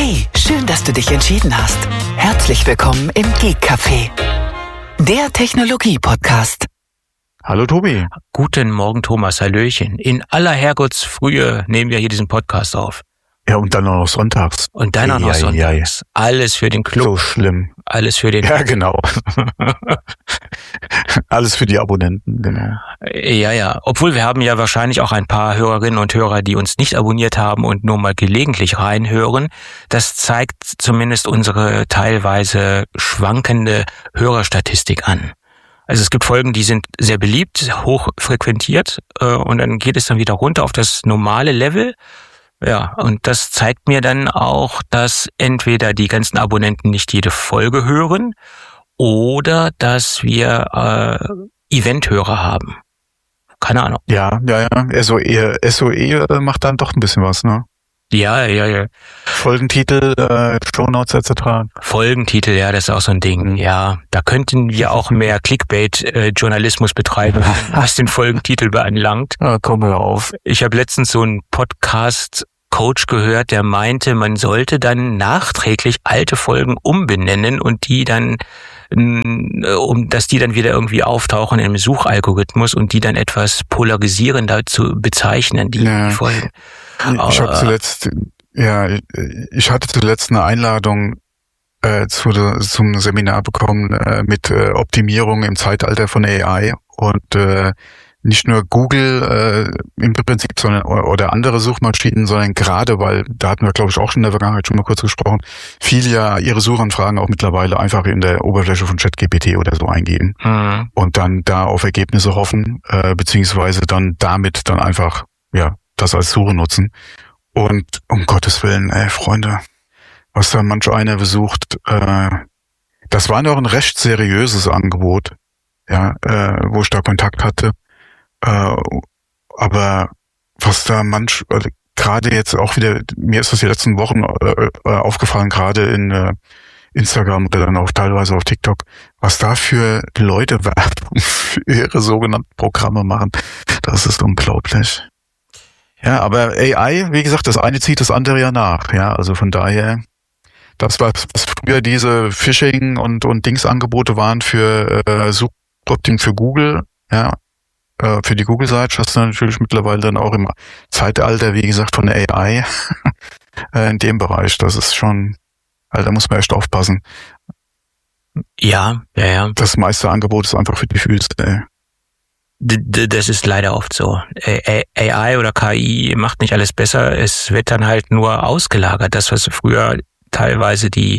Hey, schön, dass du dich entschieden hast. Herzlich willkommen im Geek Café, der Technologie-Podcast. Hallo Tobi. Guten Morgen Thomas, hallöchen. In aller Herrgottsfrühe nehmen wir hier diesen Podcast auf. Ja, und dann auch noch sonntags. Und dann auch noch sonntags. Alles für den Club. So schlimm. Alles für den Ja, genau. Alles für die Abonnenten, genau. Ja. Obwohl wir haben ja wahrscheinlich auch ein paar Hörerinnen und Hörer, die uns nicht abonniert haben und nur mal gelegentlich reinhören. Das zeigt zumindest unsere teilweise schwankende Hörerstatistik an. Also es gibt Folgen, die sind sehr beliebt, hoch frequentiert und dann geht es dann wieder runter auf das normale Level. Ja, und das zeigt mir dann auch, dass entweder die ganzen Abonnenten nicht jede Folge hören oder dass wir Eventhörer haben. Keine Ahnung. Ja. SOE macht dann doch ein bisschen was, ne? Ja. Folgentitel, Shownotes etc. Folgentitel, ja, das ist auch so ein Ding. Ja, da könnten wir auch mehr Clickbait-Journalismus betreiben, was den Folgentitel beanlangt. Ja, kommen wir auf. Ich habe letztens so einen Podcast-Coach gehört, der meinte, man sollte dann nachträglich alte Folgen umbenennen und die dann, dass die dann wieder irgendwie auftauchen im Suchalgorithmus und die dann etwas polarisierender zu bezeichnen, die Folgen. Ich hatte zuletzt eine Einladung zum Seminar bekommen mit Optimierung im Zeitalter von AI und nicht nur Google im Prinzip, sondern oder andere Suchmaschinen, sondern gerade, weil da hatten wir, glaube ich, auch schon in der Vergangenheit schon mal kurz gesprochen, viele ja ihre Suchanfragen auch mittlerweile einfach in der Oberfläche von ChatGPT oder so eingeben und dann da auf Ergebnisse hoffen, beziehungsweise dann damit dann einfach das als Suche nutzen. Und um Gottes Willen, Freunde, was da manch einer besucht, das war noch ein recht seriöses Angebot, wo ich da Kontakt hatte. Aber was da gerade jetzt auch wieder, mir ist das die letzten Wochen aufgefallen, gerade in Instagram oder dann auch teilweise auf TikTok, was da für Leute Werbung für ihre sogenannten Programme machen, das ist unglaublich. Ja, aber AI, wie gesagt, das eine zieht das andere ja nach. Ja, also von daher, das was früher diese Phishing und Dingsangebote waren für Suchoptimierung für Google, für die Google-Seite, hast du natürlich mittlerweile dann auch im Zeitalter, wie gesagt, von der AI in dem Bereich. Das ist schon, da muss man echt aufpassen. Ja. Das meiste Angebot ist einfach für die Füße. Das ist leider oft so. AI oder KI macht nicht alles besser, es wird dann halt nur ausgelagert. Das, was früher teilweise die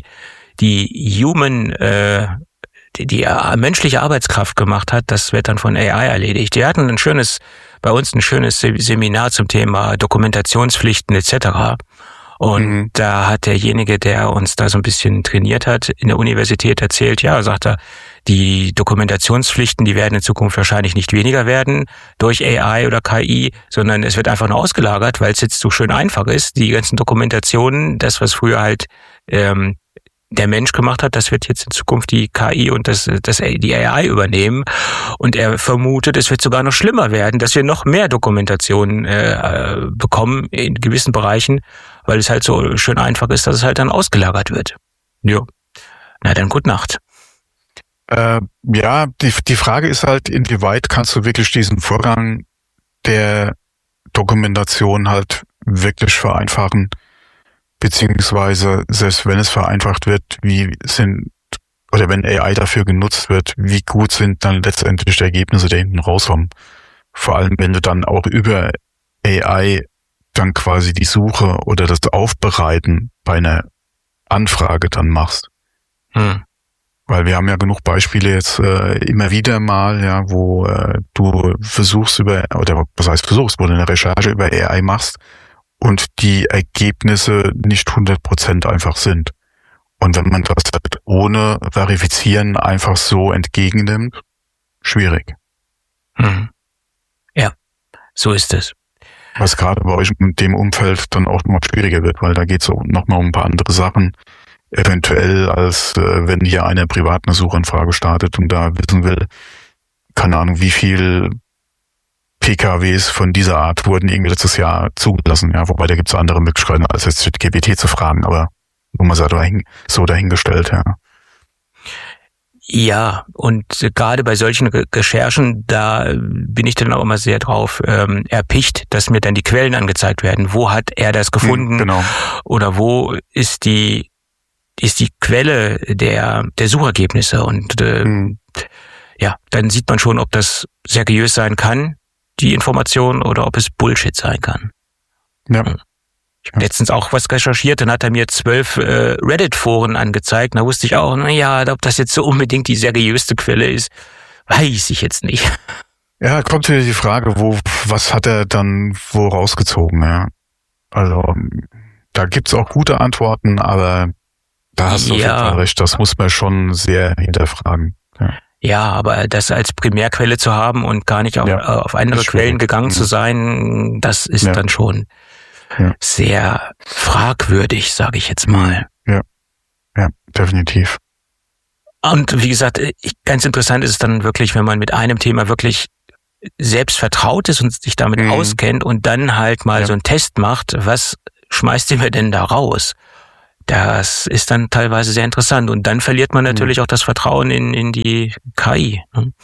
menschliche Arbeitskraft gemacht hat, das wird dann von AI erledigt. Wir hatten bei uns ein schönes Seminar zum Thema Dokumentationspflichten etc. Und da hat derjenige, der uns da so ein bisschen trainiert hat, in der Universität erzählt, sagt er, die Dokumentationspflichten, die werden in Zukunft wahrscheinlich nicht weniger werden durch AI oder KI, sondern es wird einfach nur ausgelagert, weil es jetzt so schön einfach ist. Die ganzen Dokumentationen, das, was früher halt der Mensch gemacht hat, das wird jetzt in Zukunft die KI und die AI übernehmen. Und er vermutet, es wird sogar noch schlimmer werden, dass wir noch mehr Dokumentationen bekommen in gewissen Bereichen, weil es halt so schön einfach ist, dass es halt dann ausgelagert wird. Jo. Na dann, gute Nacht. Die Frage ist halt, inwieweit kannst du wirklich diesen Vorgang der Dokumentation halt wirklich vereinfachen, beziehungsweise selbst wenn es vereinfacht wird, wenn AI dafür genutzt wird, wie gut sind dann letztendlich die Ergebnisse, die hinten rauskommen. Vor allem, wenn du dann auch über AI dann quasi die Suche oder das Aufbereiten bei einer Anfrage dann machst. Weil wir haben ja genug Beispiele jetzt immer wieder mal, wo du wo du eine Recherche über AI machst und die Ergebnisse nicht 100% einfach sind. Und wenn man das halt ohne Verifizieren einfach so entgegennimmt, schwierig. Ja, so ist es. Was gerade bei euch in dem Umfeld dann auch noch schwieriger wird, weil da geht es nochmal um ein paar andere Sachen, eventuell als wenn hier einer privat eine Suchanfrage startet und da wissen will, keine Ahnung, wie viel PKWs von dieser Art wurden irgendwie letztes Jahr zugelassen. Ja, wobei da gibt es andere Möglichkeiten, als jetzt ChatGPT zu fragen, aber Nur mal so dahingestellt, ja. Ja, und gerade bei solchen Recherchen, da bin ich dann auch immer sehr drauf erpicht, dass mir dann die Quellen angezeigt werden. Wo hat er das gefunden? Genau. Oder wo ist die Quelle der Suchergebnisse? Und ja, dann sieht man schon, ob das seriös sein kann, die Information, oder ob es Bullshit sein kann. Ja. Ich habe letztens auch was recherchiert, dann hat er mir 12 Reddit-Foren angezeigt. Da wusste ich auch, ob das jetzt so unbedingt die seriöste Quelle ist, weiß ich jetzt nicht. Ja, kommt wieder die Frage, was hat er dann wo rausgezogen, ja? Also, da gibt's auch gute Antworten, aber da hast du auf jeden Fall recht, das muss man schon sehr hinterfragen. Ja, aber das als Primärquelle zu haben und gar nicht auf andere Quellen gegangen zu sein, das ist dann schon sehr fragwürdig, sage ich jetzt mal. Ja, definitiv. Und wie gesagt, ganz interessant ist es dann wirklich, wenn man mit einem Thema wirklich selbst vertraut ist und sich damit auskennt und dann halt mal so einen Test macht, was schmeißt ihr mir denn da raus? Das ist dann teilweise sehr interessant. Und dann verliert man natürlich auch das Vertrauen in die KI.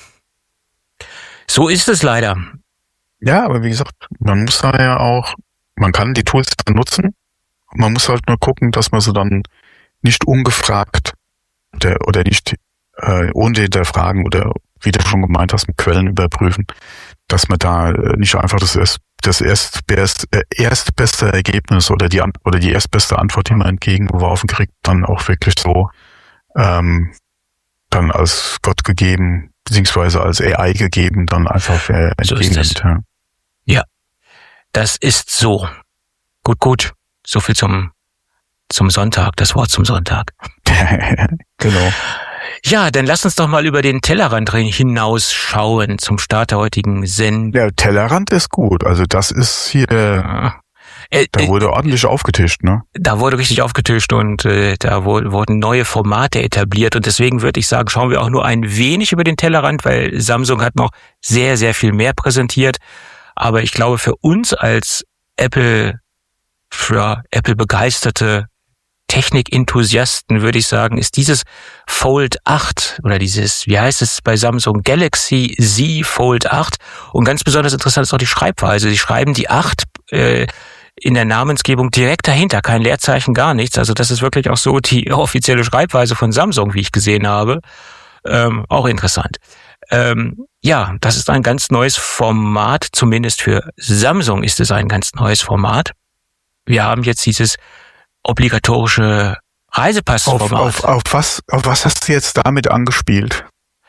So ist es leider. Ja, aber wie gesagt, man muss da ja auch, man kann die Tools dann nutzen. Man muss halt nur gucken, dass man sie dann nicht ungefragt oder nicht ohne hinterfragen oder, wie du schon gemeint hast, mit Quellen überprüfen, dass man da nicht einfach das erstbeste Ergebnis oder die erstbeste Antwort, die man entgegengeworfen kriegt, dann auch wirklich so dann als Gott gegeben, beziehungsweise als AI gegeben, dann einfach entgegennimmt. Ja, das ist so. Gut. So viel zum Sonntag, das Wort zum Sonntag. Genau. Ja, dann lass uns doch mal über den Tellerrand hinausschauen zum Start der heutigen Sendung. Ja, Tellerrand ist gut. Also das ist hier, da wurde ordentlich aufgetischt, ne? Da wurde richtig aufgetischt und da wurden neue Formate etabliert. Und deswegen würde ich sagen, schauen wir auch nur ein wenig über den Tellerrand, weil Samsung hat noch sehr, sehr viel mehr präsentiert. Aber ich glaube, für uns als Apple-begeisterte Technik-Enthusiasten, würde ich sagen, ist dieses Fold 8 oder dieses, wie heißt es bei Samsung, Galaxy Z Fold 8. Und ganz besonders interessant ist auch die Schreibweise. Sie schreiben die 8 in der Namensgebung direkt dahinter, kein Leerzeichen, gar nichts. Also das ist wirklich auch so die offizielle Schreibweise von Samsung, wie ich gesehen habe. Auch interessant. Ja, das ist ein ganz neues Format, zumindest für Samsung ist es ein ganz neues Format. Wir haben jetzt dieses obligatorische Reisepassformat. Auf was hast du jetzt damit angespielt?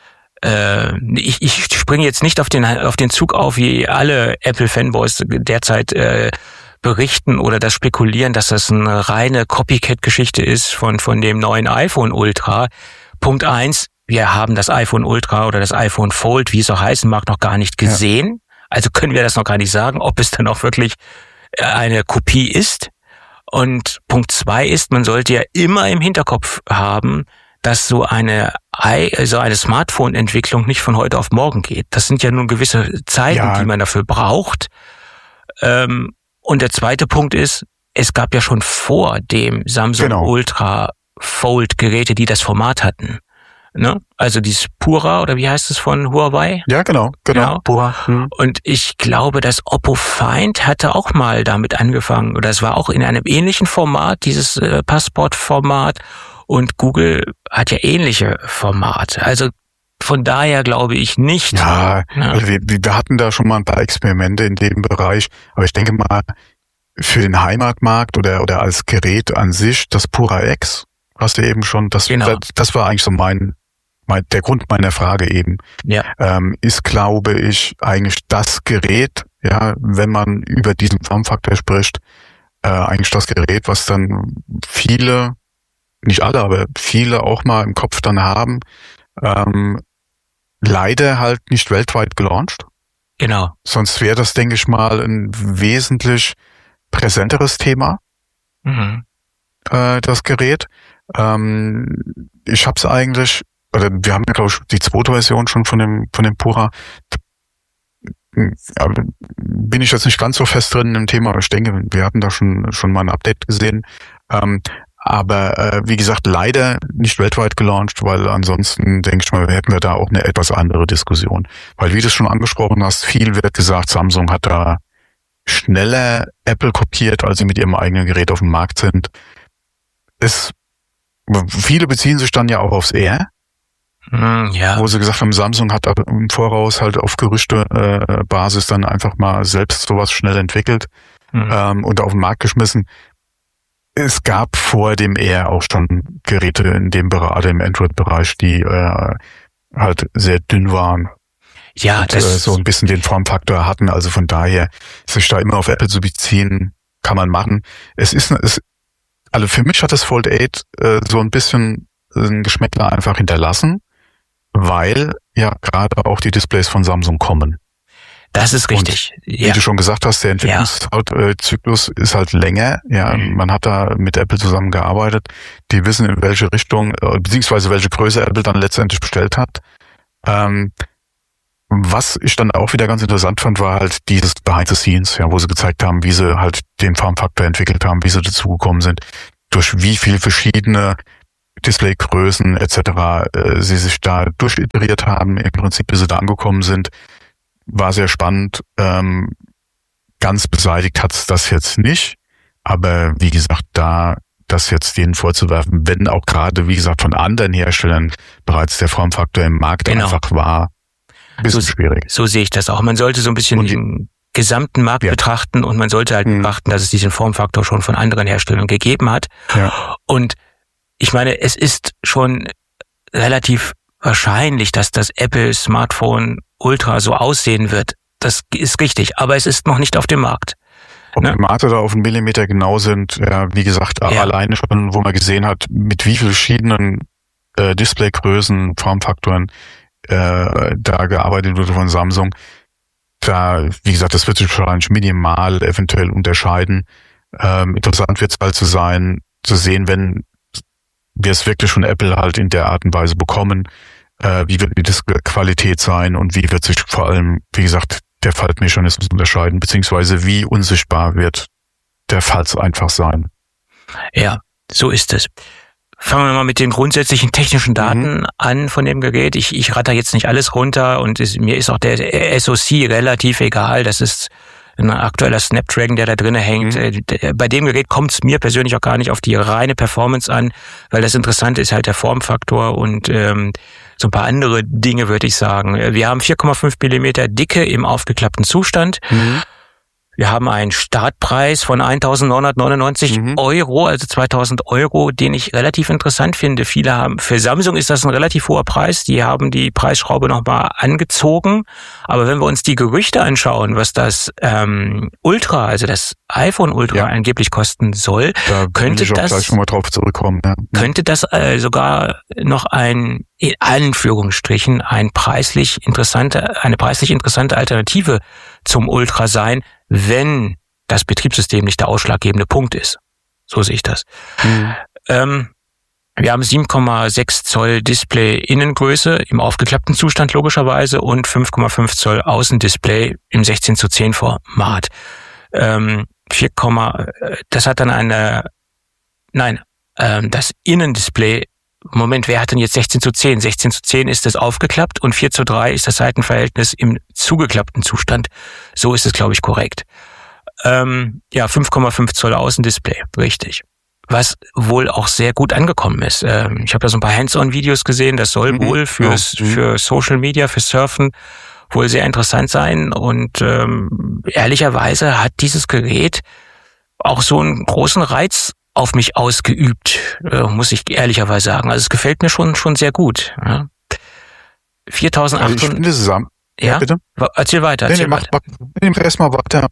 Ich springe jetzt nicht auf den Zug auf, wie alle Apple-Fanboys derzeit berichten oder das spekulieren, dass das eine reine Copycat-Geschichte ist von dem neuen iPhone Ultra. Punkt 1, wir haben das iPhone Ultra oder das iPhone Fold, wie es auch heißen mag, noch gar nicht gesehen. Ja. Also können wir das noch gar nicht sagen, ob es dann auch wirklich eine Kopie ist. Und Punkt 2 ist, man sollte ja immer im Hinterkopf haben, dass so eine Smartphone-Entwicklung nicht von heute auf morgen geht. Das sind ja nun gewisse Zeiten, die man dafür braucht. Und der zweite Punkt ist, es gab ja schon vor dem Samsung Ultra Fold Geräte, die das Format hatten. Ne? Also dieses Pura, oder wie heißt es von Huawei? Ja, genau. Pura. Und ich glaube, das Oppo Find hatte auch mal damit angefangen, oder es war auch in einem ähnlichen Format, dieses Passport-Format, und Google hat ja ähnliche Formate. Also von daher glaube ich nicht. Ja, also wir hatten da schon mal ein paar Experimente in dem Bereich, aber ich denke mal, für den Heimatmarkt oder als Gerät an sich, das Pura X, hast du eben schon, das war eigentlich so der Grund meiner Frage eben, ist, glaube ich, eigentlich das Gerät, ja, wenn man über diesen Formfaktor spricht, eigentlich das Gerät, was dann viele, nicht alle, aber viele auch mal im Kopf dann haben, leider halt nicht weltweit gelauncht. Genau. Sonst wäre das, denke ich mal, ein wesentlich präsenteres Thema, das Gerät. Ich habe es eigentlich, oder wir haben ja, glaube ich, die zweite Version schon von dem Pura. Ja, bin ich jetzt nicht ganz so fest drin im Thema, aber ich denke, wir hatten da schon mal ein Update gesehen. Aber wie gesagt, leider nicht weltweit gelauncht, weil ansonsten, denke ich mal, hätten wir da auch eine etwas andere Diskussion. Weil, wie du es schon angesprochen hast, viel wird gesagt, Samsung hat da schneller Apple kopiert, als sie mit ihrem eigenen Gerät auf dem Markt sind. Viele beziehen sich dann ja auch aufs Air, wo sie gesagt haben, Samsung hat im Voraus halt auf Gerüchte-Basis dann einfach mal selbst sowas schnell entwickelt und auf den Markt geschmissen. Es gab vor dem Air auch schon Geräte in dem Bereich, im Android-Bereich, die halt sehr dünn waren. Ja, und, so ein bisschen den Formfaktor hatten. Also von daher, sich da immer auf Apple zu beziehen, kann man machen. Also für mich hat das Fold 8 so ein bisschen ein Geschmäckler einfach hinterlassen, weil ja gerade auch die Displays von Samsung kommen. Das ist richtig. Und wie du schon gesagt hast, der Entwicklungszyklus ist halt länger. Ja, man hat da mit Apple zusammengearbeitet. Die wissen, in welche Richtung, beziehungsweise welche Größe Apple dann letztendlich bestellt hat. Was ich dann auch wieder ganz interessant fand, war halt dieses Behind the Scenes, ja, wo sie gezeigt haben, wie sie halt den Formfaktor entwickelt haben, wie sie dazugekommen sind, durch wie viele verschiedene Displaygrößen etc. Sie sich da durchiteriert haben, im Prinzip, bis sie da angekommen sind. War sehr spannend. Ganz beseitigt hat's das jetzt nicht. Aber wie gesagt, da das jetzt denen vorzuwerfen, wenn auch gerade, wie gesagt, von anderen Herstellern bereits der Formfaktor im Markt einfach war, ein bisschen schwierig. So sehe ich das auch. Man sollte so ein bisschen den gesamten Markt betrachten und man sollte halt beachten, dass es diesen Formfaktor schon von anderen Herstellern gegeben hat. Ja. Und ich meine, es ist schon relativ wahrscheinlich, dass das Apple Smartphone Ultra so aussehen wird. Das ist richtig, aber es ist noch nicht auf dem Markt. Ob die Marke da auf einen Millimeter genau sind, ja, wie gesagt, alleine schon, wo man gesehen hat, mit wie vielen verschiedenen Displaygrößen, Formfaktoren da gearbeitet wurde von Samsung. Da, wie gesagt, das wird sich wahrscheinlich minimal eventuell unterscheiden. Interessant wird es halt zu sehen, wenn wir es wirklich von Apple halt in der Art und Weise bekommen, wie wird die Qualität sein und wie wird sich vor allem, wie gesagt, der Faltmechanismus unterscheiden, beziehungsweise wie unsichtbar wird der Falz einfach sein. Ja, so ist es. Fangen wir mal mit den grundsätzlichen technischen Daten an von dem Gerät. Ich ratter jetzt nicht alles runter und mir ist auch der SoC relativ egal. Das ist ein aktueller Snapdragon, der da drinne hängt. Bei dem Gerät kommt es mir persönlich auch gar nicht auf die reine Performance an, weil das Interessante ist halt der Formfaktor und so ein paar andere Dinge, würde ich sagen. Wir haben 4,5 Millimeter Dicke im aufgeklappten Zustand. Wir haben einen Startpreis von 1.999 Euro, also 2.000 Euro, den ich relativ interessant finde. Viele haben, für Samsung ist das ein relativ hoher Preis. Die haben die Preisschraube nochmal angezogen. Aber wenn wir uns die Gerüchte anschauen, was das Ultra, also das iPhone Ultra angeblich kosten soll, da könnte das gleich nochmal drauf zurückkommen. Ja. Könnte das sogar noch in Anführungsstrichen eine preislich interessante Alternative zum Ultra sein, wenn das Betriebssystem nicht der ausschlaggebende Punkt ist. So sehe ich das. Wir haben 7,6 Zoll Display Innengröße im aufgeklappten Zustand logischerweise und 5,5 Zoll Außendisplay im 16:10 Format. Das hat dann das Innendisplay, Moment, wer hat denn jetzt 16:10? 16:10 ist es aufgeklappt und 4:3 ist das Seitenverhältnis im zugeklappten Zustand. So ist es, glaube ich, korrekt. 5,5 Zoll Außendisplay, richtig. Was wohl auch sehr gut angekommen ist. Ich habe da so ein paar Hands-on-Videos gesehen, das soll wohl für Social Media, für Surfen wohl sehr interessant sein und ehrlicherweise hat dieses Gerät auch so einen großen Reiz auf mich ausgeübt, muss ich ehrlicherweise sagen. Also es gefällt mir schon sehr gut. Ja. 4.800. Also ich finde zusammen. Ja, bitte? Erzähl weiter. Nehmen wir erstmal weiter.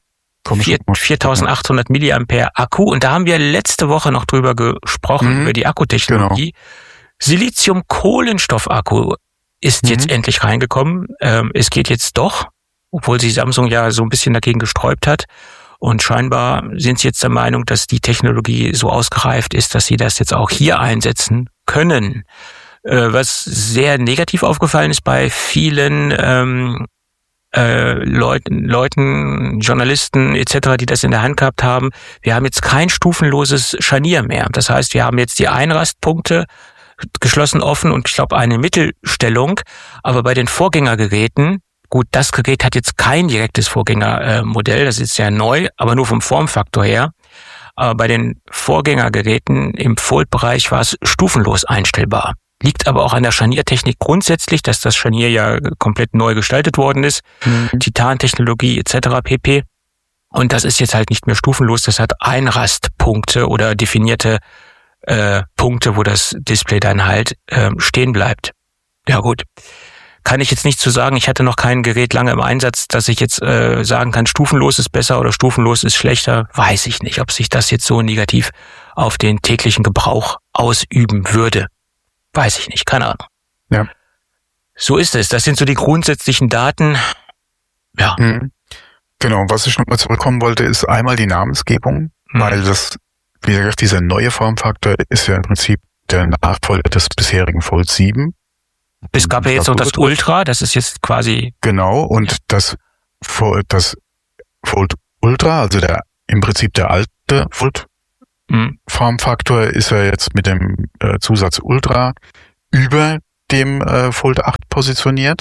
4.800 Milliampere Akku. Und da haben wir letzte Woche noch drüber gesprochen, über die Akkutechnologie. Genau. Silizium-Kohlenstoff-Akku ist jetzt endlich reingekommen. Es geht jetzt doch, obwohl sich Samsung ja so ein bisschen dagegen gesträubt hat. Und scheinbar sind sie jetzt der Meinung, dass die Technologie so ausgereift ist, dass sie das jetzt auch hier einsetzen können. Was sehr negativ aufgefallen ist bei vielen Leuten, Journalisten etc., die das in der Hand gehabt haben, wir haben jetzt kein stufenloses Scharnier mehr. Das heißt, wir haben jetzt die Einrastpunkte geschlossen offen und ich glaube eine Mittelstellung, aber bei den Vorgängergeräten, gut, das Gerät hat jetzt kein direktes Vorgängermodell, das ist ja neu, aber nur vom Formfaktor her. Aber bei den Vorgängergeräten im Fold-Bereich war es stufenlos einstellbar. Liegt aber auch an der Scharniertechnik grundsätzlich, dass das Scharnier ja komplett neu gestaltet worden ist. Titantechnologie etc. pp. Und das ist jetzt halt nicht mehr stufenlos. Das hat Einrastpunkte oder definierte Punkte, wo das Display dann halt stehen bleibt. Ja gut, kann ich jetzt nicht zu sagen. Ich hatte noch kein Gerät lange im Einsatz, dass ich jetzt sagen kann, stufenlos ist besser oder stufenlos ist schlechter. Weiß ich nicht, ob sich das jetzt so negativ auf den täglichen Gebrauch ausüben würde. Weiß ich nicht, keine Ahnung. Ja. So ist es. Das sind so die grundsätzlichen Daten. Ja. Genau. Was ich nochmal zurückkommen wollte, ist einmal die Namensgebung, weil das, wie gesagt, dieser neue Formfaktor ist ja im Prinzip der Nachfolger des bisherigen Fold 7. Es gab ja jetzt noch das Ultra, das ist jetzt quasi... Genau, und das Fold Ultra, also im Prinzip der alte Fold Formfaktor ist ja jetzt mit dem Zusatz Ultra über dem Fold 8 positioniert.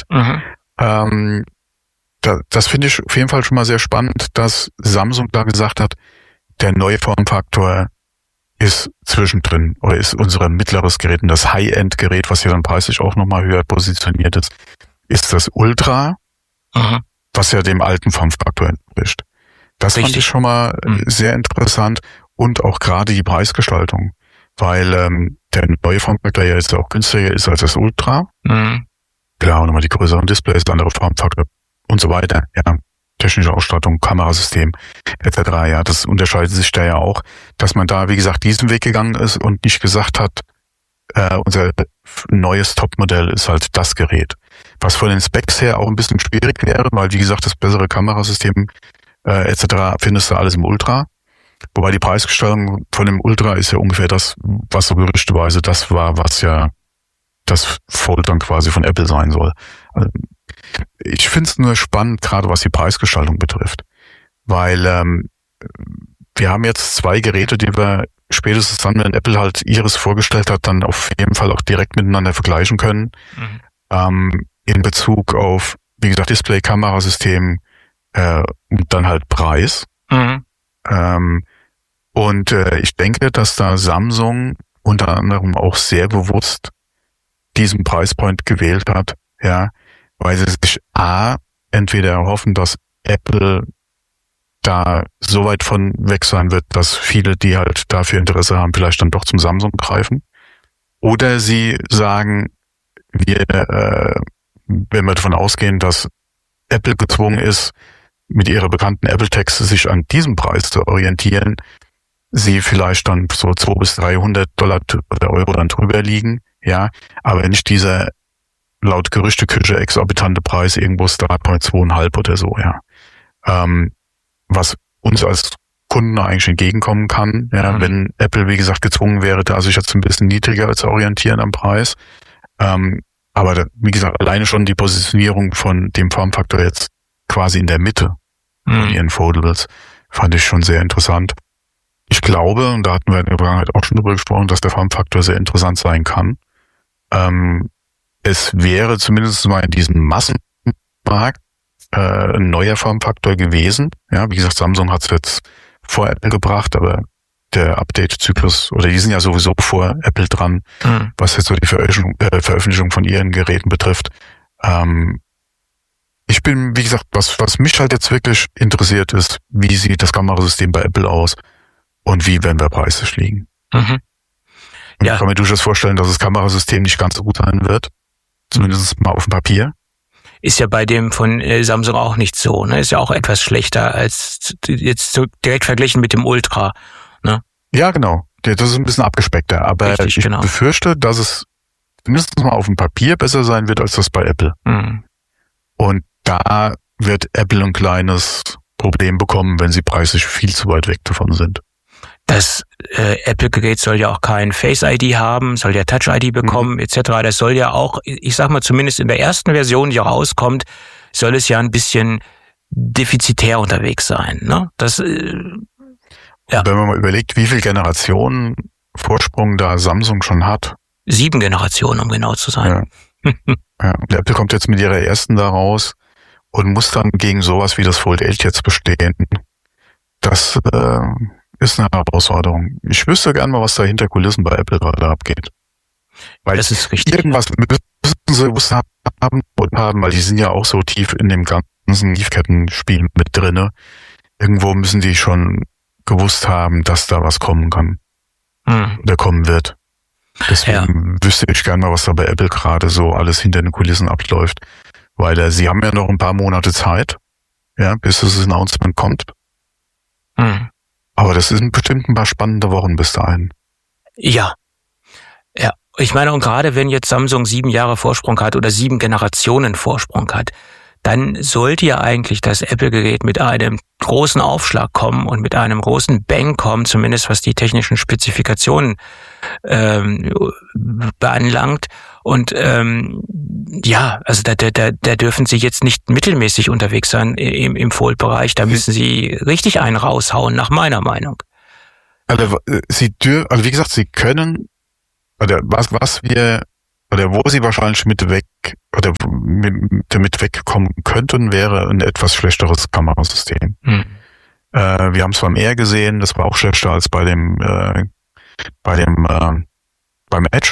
Das finde ich auf jeden Fall schon mal sehr spannend, dass Samsung da gesagt hat, der neue Formfaktor ist zwischendrin oder ist unser mittleres Gerät und das High-End-Gerät, was ja dann preislich auch nochmal höher positioniert ist das Ultra, was ja dem alten Formfaktor entspricht. Das fand ich schon mal sehr interessant. Und auch gerade die Preisgestaltung, weil der neue Formfaktor ja jetzt auch günstiger ist als das Ultra. Klar, nochmal die größeren Displays, andere Formfaktor und so weiter. Ja, technische Ausstattung, Kamerasystem etc. Ja, das unterscheidet sich da ja auch, dass man da, wie gesagt, diesen Weg gegangen ist und nicht gesagt hat, unser neues Topmodell ist halt das Gerät. Was von den Specs her auch ein bisschen schwierig wäre, weil, wie gesagt, das bessere Kamerasystem etc. findest du alles im Ultra. Wobei die Preisgestaltung von dem Ultra ist ja ungefähr das, was so gerüchteweise das war, was ja das Fold dann quasi von Apple sein soll. Also ich finde es nur spannend, gerade was die Preisgestaltung betrifft. Weil wir haben jetzt zwei Geräte, die wir spätestens dann, wenn Apple halt ihres vorgestellt hat, dann auf jeden Fall auch direkt miteinander vergleichen können. In Bezug auf, wie gesagt, Display, Kamerasystem und dann halt Preis. Und ich denke, dass da Samsung unter anderem auch sehr bewusst diesen Preispoint gewählt hat, ja, weil sie sich entweder erhoffen, dass Apple da so weit von weg sein wird, dass viele, die halt dafür Interesse haben, vielleicht dann doch zum Samsung greifen. Oder sie sagen, wenn wir davon ausgehen, dass Apple gezwungen ist, mit ihrer bekannten Apple-Tax sich an diesem Preis zu orientieren, sie vielleicht dann so $200 bis $300 oder Euro dann drüber liegen, ja, aber nicht dieser laut Gerüchteküche exorbitante Preis irgendwo 3,25 oder so, ja. Was uns als Kunden eigentlich entgegenkommen kann, ja, wenn Apple, wie gesagt, gezwungen wäre, da sich jetzt ein bisschen niedriger zu orientieren am Preis. Aber wie gesagt, alleine schon die Positionierung von dem Formfaktor jetzt quasi in der Mitte von ihren Foldables fand ich schon sehr interessant. Ich glaube, und da hatten wir in der Vergangenheit auch schon drüber gesprochen, dass der Formfaktor sehr interessant sein kann. Es wäre zumindest mal in diesem Massenmarkt ein neuer Formfaktor gewesen. Ja, wie gesagt, Samsung hat es jetzt vor Apple gebracht, aber der Update-Zyklus, oder die sind ja sowieso vor Apple dran, was jetzt so die Veröffentlichung von ihren Geräten betrifft. Ich bin, wie gesagt, was mich halt jetzt wirklich interessiert ist, wie sieht das Kamerasystem bei Apple aus und wie werden wir preislich liegen. Und ich kann mir durchaus vorstellen, dass das Kamerasystem nicht ganz so gut sein wird. Zumindest mal auf dem Papier. Ist ja bei dem von Samsung auch nicht so, ne? Ist ja auch etwas schlechter als jetzt so direkt verglichen mit dem Ultra, ne? Ja, genau. Das ist ein bisschen abgespeckter, aber richtig, ich befürchte, dass es mindestens mal auf dem Papier besser sein wird als das bei Apple. Und da wird Apple ein kleines Problem bekommen, wenn sie preislich viel zu weit weg davon sind. Das Apple-Gerät soll ja auch kein Face-ID haben, soll ja Touch-ID bekommen etc. Das soll ja auch, ich sag mal zumindest in der ersten Version, die rauskommt, soll es ja ein bisschen defizitär unterwegs sein. Ne? Das, ja. Wenn man mal überlegt, wie viel Generationen Vorsprung da Samsung schon hat. 7 Generationen, um genau zu sein. Ja. Ja. Der Apple kommt jetzt mit ihrer ersten da raus und muss dann gegen sowas wie das Fold 8 jetzt bestehen. Das ist eine Herausforderung. Ich wüsste gern mal, was da hinter Kulissen bei Apple gerade abgeht. Weil das ist richtig. Irgendwas müssen sie gewusst haben, weil die sind ja auch so tief in dem ganzen Lieferkettenspiel mit drinne. Irgendwo müssen die schon gewusst haben, dass da was kommen kann. Oder kommen wird. Deswegen wüsste ich gern mal, was da bei Apple gerade so alles hinter den Kulissen abläuft. Weil sie haben ja noch ein paar Monate Zeit, ja, bis das Announcement kommt. Aber das sind bestimmt ein paar spannende Wochen bis dahin. Ja. Ja. Ich meine, und gerade wenn jetzt Samsung 7 Jahre Vorsprung hat oder 7 Generationen Vorsprung hat, dann sollte ja eigentlich das Apple-Gerät mit einem großen Aufschlag kommen und mit einem großen Bang kommen, zumindest was die technischen Spezifikationen beanlangt. Und ja, also da dürfen sie jetzt nicht mittelmäßig unterwegs sein im Fold-Bereich. Da müssen sie richtig einen raushauen, nach meiner Meinung. Also wie gesagt, sie können, oder wo sie wahrscheinlich mit wegkommen könnten, wäre ein etwas schlechteres Kamerasystem. Wir haben es beim Air gesehen, das war auch schlechter als beim Edge.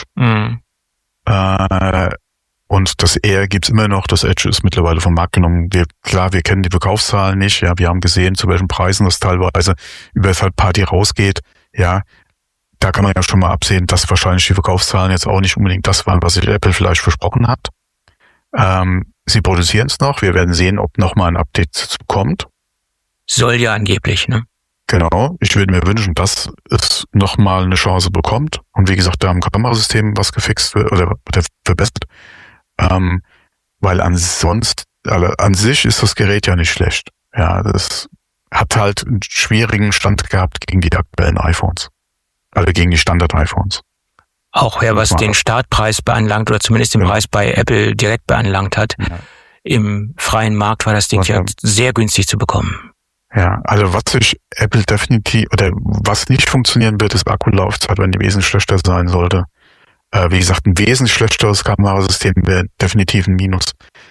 Und das Air gibt's immer noch, das Edge ist mittlerweile vom Markt genommen. Wir kennen die Verkaufszahlen nicht, ja, wir haben gesehen, zu welchen Preisen das teilweise über Third-Party rausgeht, ja. Da kann man ja schon mal absehen, dass wahrscheinlich die Verkaufszahlen jetzt auch nicht unbedingt das waren, was sich Apple vielleicht versprochen hat. Sie produzieren es noch. Wir werden sehen, ob nochmal ein Update kommt. Soll ja angeblich, ne? Genau. Ich würde mir wünschen, dass es nochmal eine Chance bekommt. Und wie gesagt, da am Kamerasystem was gefixt wird oder verbessert. Weil ansonsten, an sich ist das Gerät ja nicht schlecht. Ja, das hat halt einen schwierigen Stand gehabt gegen die aktuellen iPhones. Also gegen die Standard-iPhones. Auch was den Startpreis beanlangt oder zumindest den Preis bei Apple direkt beanlangt hat. Ja. Im freien Markt war das Ding ja sehr günstig zu bekommen. Ja, also was sich Apple definitiv, oder was nicht funktionieren wird, ist Akkulaufzeit, wenn die wesentlich schlechter sein sollte. Wie gesagt, ein wesentlich schlechteres Kamerasystem wäre definitiv ein Minus.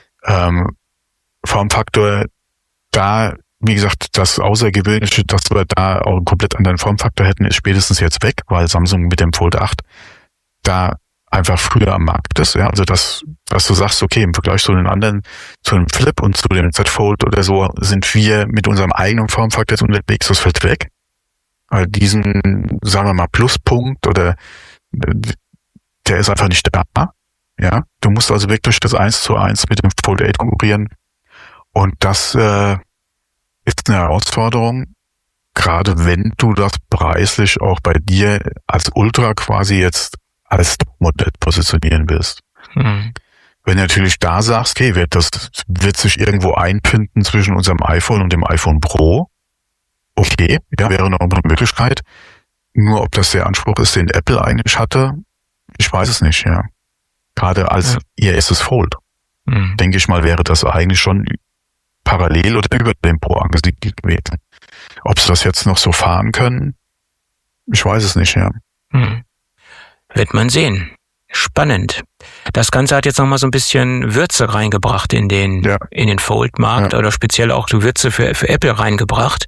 Formfaktor, da, wie gesagt, das Außergewöhnliche, dass wir da auch einen komplett anderen Formfaktor hätten, ist spätestens jetzt weg, weil Samsung mit dem Fold 8 da einfach früher am Markt ist. Ja, also dass du sagst, okay, im Vergleich zu den anderen, zu dem Flip und zu dem Z Fold oder so, sind wir mit unserem eigenen Formfaktor jetzt unterwegs, das fällt weg. Weil diesen, sagen wir mal, Pluspunkt oder der ist einfach nicht da. Ja, du musst also wirklich das 1:1 mit dem Fold 8 konkurrieren. Und das ist eine Herausforderung, gerade wenn du das preislich auch bei dir als Ultra quasi jetzt als Top-Modell positionieren willst. Wenn du natürlich da sagst, okay, das wird sich irgendwo einfinden zwischen unserem iPhone und dem iPhone Pro, okay, ja, wäre noch eine Möglichkeit. Nur ob das der Anspruch ist, den Apple eigentlich hatte, ich weiß es nicht, ja. Gerade als ihr erstes Fold. Denke ich mal, wäre das eigentlich schon parallel oder über dem Pro angesiedelt gewesen. Ob sie das jetzt noch so fahren können, ich weiß es nicht, ja. Wird man sehen. Spannend. Das Ganze hat jetzt nochmal so ein bisschen Würze reingebracht in den Fold-Markt oder speziell auch die Würze für Apple reingebracht.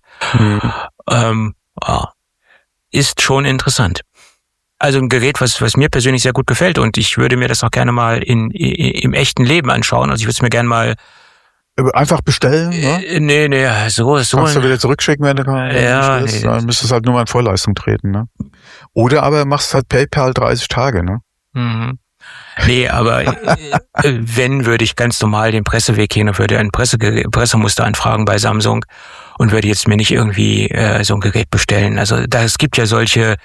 Ist schon interessant. Also ein Gerät, was mir persönlich sehr gut gefällt und ich würde mir das auch gerne mal im echten Leben anschauen. Also ich würde es mir gerne mal einfach bestellen, ne? Nee, so. Kannst du wieder zurückschicken, wenn du dann müsstest du halt nur mal in Vorleistung treten, ne? Oder aber machst halt PayPal 30 Tage, ne? Nee, aber wenn, würde ich ganz normal den Presseweg gehen und würde ein Pressemuster anfragen bei Samsung und würde jetzt mir nicht irgendwie so ein Gerät bestellen. Also es gibt ja solche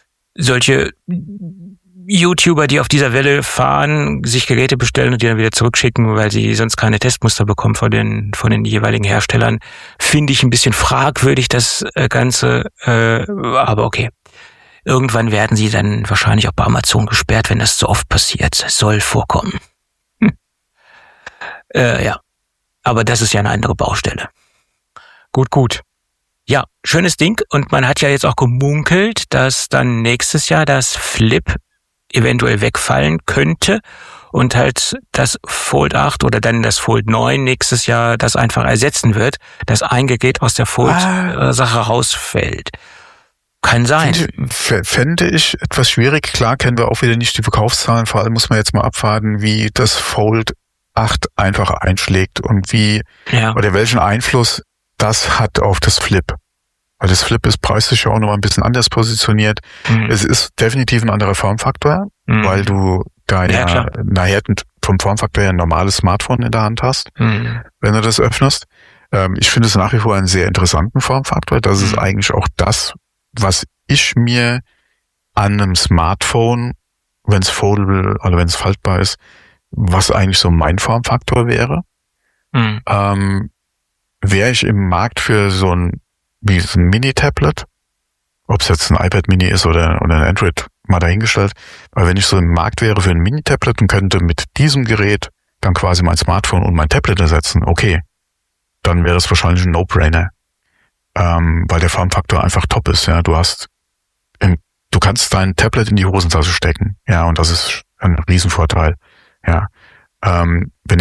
YouTuber, die auf dieser Welle fahren, sich Geräte bestellen und die dann wieder zurückschicken, weil sie sonst keine Testmuster bekommen von den jeweiligen Herstellern. Finde ich ein bisschen fragwürdig, das Ganze, aber okay. Irgendwann werden sie dann wahrscheinlich auch bei Amazon gesperrt, wenn das zu oft passiert. Soll vorkommen. Ja. Aber das ist ja eine andere Baustelle. Gut. Ja, schönes Ding. Und man hat ja jetzt auch gemunkelt, dass dann nächstes Jahr das Flip eventuell wegfallen könnte und halt das Fold 8 oder dann das Fold 9 nächstes Jahr das einfach ersetzen wird, das ein Gerät aus der Fold-Sache rausfällt. Kann sein. Fände ich etwas schwierig. Klar kennen wir auch wieder nicht die Verkaufszahlen. Vor allem muss man jetzt mal abwarten, wie das Fold 8 einfach einschlägt und oder welchen Einfluss das hat auf das Flip. Weil das Flip ist preislich auch noch ein bisschen anders positioniert. Es ist definitiv ein anderer Formfaktor, weil du nachher vom Formfaktor her ein normales Smartphone in der Hand hast, wenn du das öffnest. Ich finde es nach wie vor einen sehr interessanten Formfaktor. Das ist eigentlich auch das, was ich mir an einem Smartphone, wenn es foldable oder wenn es faltbar ist, was eigentlich so mein Formfaktor wäre. Wäre ich im Markt für so ein Mini-Tablet, ob es jetzt ein iPad Mini ist oder ein Android, mal dahingestellt, aber wenn ich so im Markt wäre für ein Mini-Tablet und könnte mit diesem Gerät dann quasi mein Smartphone und mein Tablet ersetzen, okay, dann wäre es wahrscheinlich ein No-Brainer. Weil der Formfaktor einfach top ist, ja. Du kannst dein Tablet in die Hosentasche stecken, ja, und das ist ein Riesenvorteil, ja. Wenn